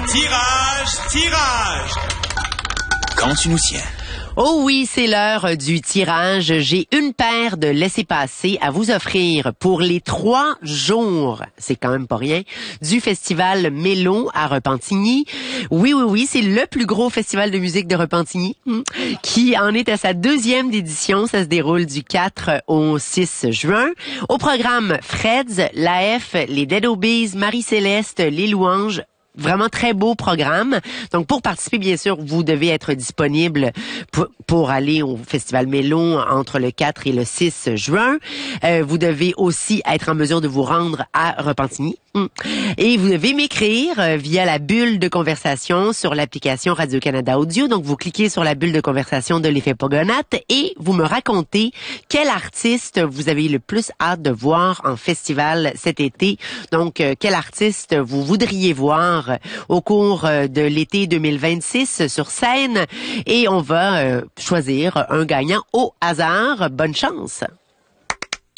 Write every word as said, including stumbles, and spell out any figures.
Tirage, tirage. Quand tu nous tiens. Oh oui, c'est l'heure du tirage. J'ai une paire de laissez-passer à vous offrir pour les trois jours, c'est quand même pas rien, du festival Mélo à Repentigny. Oui, oui, oui, c'est le plus gros festival de musique de Repentigny, qui en est à sa deuxième édition. Ça se déroule du quatre au six juin. Au programme, Freds, l'A F, les Dead Obeez, Marie-Céleste, les Louanges. Vraiment très beau programme. Donc, pour participer, bien sûr, vous devez être disponible pour, pour aller au Festival Mélo entre le quatre et le six juin. Euh, vous devez aussi être en mesure de vous rendre à Repentigny. Et vous devez m'écrire euh, via la bulle de conversation sur l'application Radio-Canada Audio. Donc, vous cliquez sur la bulle de conversation de l'effet Pogonate et vous me racontez quel artiste vous avez le plus hâte de voir en festival cet été. Donc, euh, quel artiste vous voudriez voir au cours de l'été deux mille vingt-six sur scène. Et on va euh, choisir un gagnant au hasard. Bonne chance!